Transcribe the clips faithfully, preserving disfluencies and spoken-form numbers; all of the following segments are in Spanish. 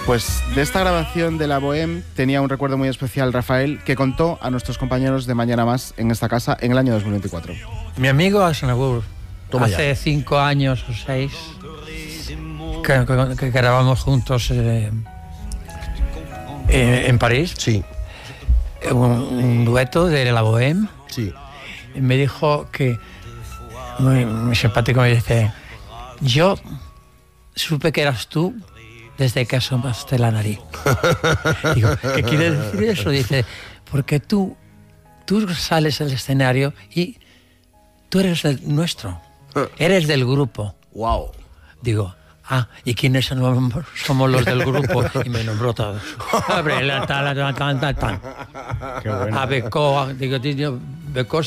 Pues de esta grabación de la Bohème tenía un recuerdo muy especial Rafael, que contó a nuestros compañeros de Mañana Más en esta casa en el año dos mil veinticuatro. Mi amigo Aznavour, hace ya. cinco años o seis que, que, que grabamos juntos eh, eh, en París. Sí, Un, un dueto de la Bohème. sí. Y me dijo que, muy, muy simpático, me dice: yo supe que eras tú desde que asomaste la nariz. Digo, ¿qué quiere decir eso? Dice, porque tú, tú sales al escenario y tú eres el nuestro, eres del grupo. Wow. Digo, ah, ¿y quiénes somos, somos los del grupo? Y me nombró todos. Abre la tal, tal, tal, tal, tal. Qué bueno. A Becó, digo, tío, Becó.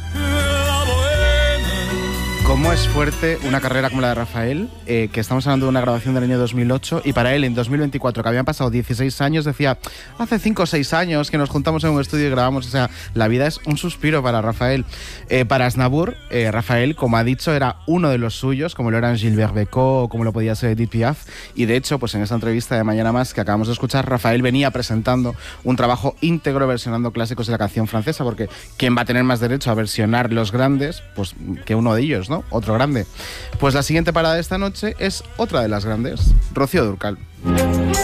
¿Cómo es fuerte una carrera como la de Rafael? Eh, que estamos hablando de una grabación del año dos mil ocho y para él en dos mil veinticuatro, que habían pasado dieciséis años, decía, hace cinco o seis años que nos juntamos en un estudio y grabamos. O sea, la vida es un suspiro para Rafael. Eh, para Aznavour, eh, Rafael, como ha dicho, era uno de los suyos, como lo eran Gilbert Becot o como lo podía ser Edith Piaf. Y de hecho, pues en esa entrevista de Mañana Más que acabamos de escuchar, Rafael venía presentando un trabajo íntegro versionando clásicos de la canción francesa, porque ¿quién va a tener más derecho a versionar los grandes? Pues que uno de ellos, ¿no? Otro grande. Pues la siguiente parada de esta noche es otra de las grandes, Rocío Dúrcal.